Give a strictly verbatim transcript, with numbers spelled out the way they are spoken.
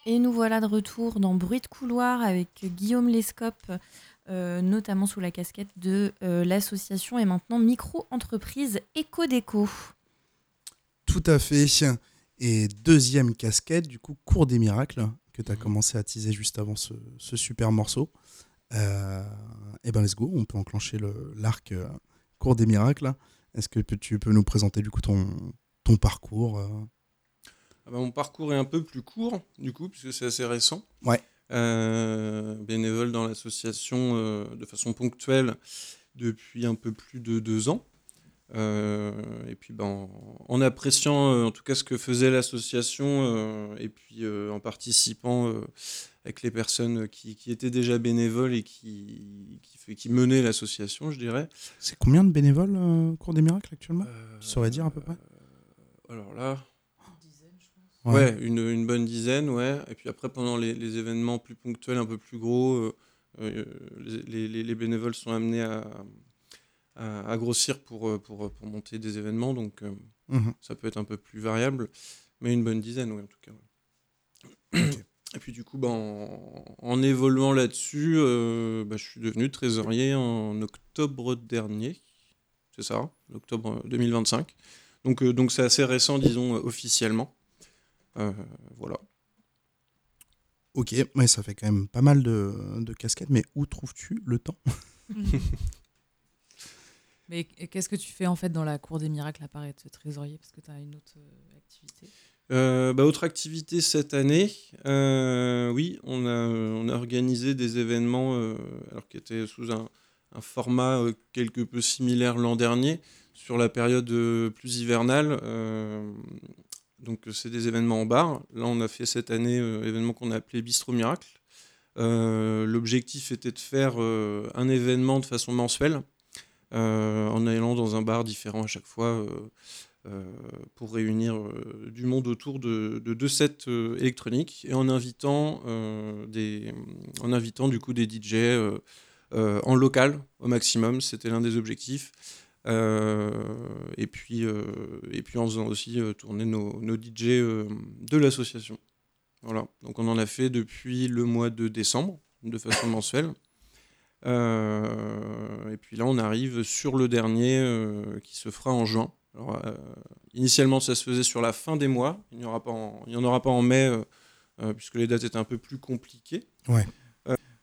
Et nous voilà de retour dans Bruit de couloir avec Guillaume Lescope, euh, notamment sous la casquette de euh, l'association et maintenant micro-entreprise Ecodeco. Tout à fait. Et deuxième casquette, du coup, Cours des miracles, que tu as commencé à teaser juste avant ce, ce super morceau. Euh, et ben let's go, on peut enclencher le, l'arc euh, Cours des miracles. Est-ce que tu peux nous présenter du coup ton, ton parcours euh... ah bah, Mon parcours est un peu plus court, du coup, puisque c'est assez récent. Ouais. Euh, bénévole dans l'association euh, de façon ponctuelle depuis un peu plus de deux ans. Euh, et puis ben, en, en appréciant euh, en tout cas ce que faisait l'association euh, et puis euh, en participant euh, avec les personnes qui, qui étaient déjà bénévoles et qui, qui, fait, qui menaient l'association, je dirais. C'est combien de bénévoles euh, Cours des miracles actuellement euh, Tu saurais dire à peu près Alors là... Ouais, ouais une, une bonne dizaine, ouais. Et puis après, pendant les, les événements plus ponctuels, un peu plus gros, euh, euh, les, les, les bénévoles sont amenés à, à, à grossir pour, pour, pour monter des événements, donc euh, mmh. ça peut être un peu plus variable, mais une bonne dizaine, oui, en tout cas. Ouais. Okay. Et puis du coup, bah, en, en évoluant là-dessus, euh, bah, je suis devenu trésorier en octobre dernier, c'est ça, octobre deux mille vingt-cinq. Donc, euh, donc c'est assez récent, disons, euh, officiellement. Euh, voilà. Ok, ouais, ça fait quand même pas mal de, de casquettes, mais où trouves-tu le temps? Mais qu'est-ce que tu fais en fait dans la cour des miracles à part être trésorier, parce que tu as une autre euh, activité? Euh, bah, autre activité cette année, euh, oui, on a, on a organisé des événements euh, alors qui étaient sous un, un format euh, quelque peu similaire l'an dernier, sur la période euh, plus hivernale. Euh, donc c'est des événements en bar. Là, on a fait cette année euh, événement qu'on a appelé Bistro Miracle. Euh, l'objectif était de faire euh, un événement de façon mensuelle, euh, en allant dans un bar différent à chaque fois. Euh, Euh, pour réunir euh, du monde autour de, de deux sets euh, électroniques et en invitant, euh, des, en invitant du coup des D J euh, euh, en local au maximum, c'était l'un des objectifs. Euh, et, puis, euh, et puis en faisant aussi euh, tourner nos, nos D J euh, de l'association. Voilà. Donc on en a fait depuis le mois de décembre, de façon mensuelle. Euh, et puis là, on arrive sur le dernier euh, qui se fera en juin. Alors, euh, initialement, ça se faisait sur la fin des mois. Il n'y aura pas en, il n'y en aura pas en mai, euh, euh, puisque les dates étaient un peu plus compliquées. Ouais.